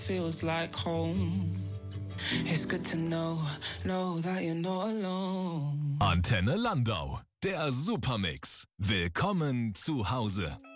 feels like home. It's good to know that you're not alone. Antenne Landau, der Supermix. Willkommen zu Hause.